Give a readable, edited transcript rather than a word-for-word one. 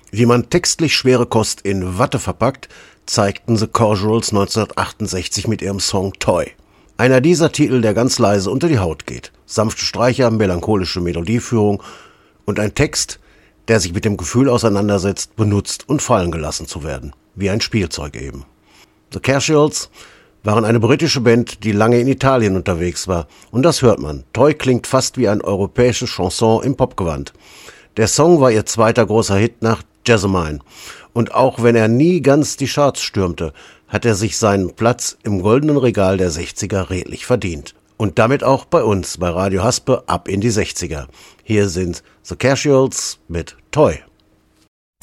Wie man textlich schwere Kost in Watte verpackt, zeigten The Casuals 1968 mit ihrem Song Toy. Einer dieser Titel, der ganz leise unter die Haut geht. Sanfte Streicher, melancholische Melodieführung und ein Text, der sich mit dem Gefühl auseinandersetzt, benutzt und fallen gelassen zu werden. Wie ein Spielzeug eben. The Casuals waren eine britische Band, die lange in Italien unterwegs war. Und das hört man. Toy klingt fast wie ein europäisches Chanson im Popgewand. Der Song war ihr zweiter großer Hit nach Jessamine. Und auch wenn er nie ganz die Charts stürmte, hat er sich seinen Platz im goldenen Regal der 60er redlich verdient. Und damit auch bei uns, bei Radio Haspe, ab in die 60er. Hier sind The Casuals mit Toy.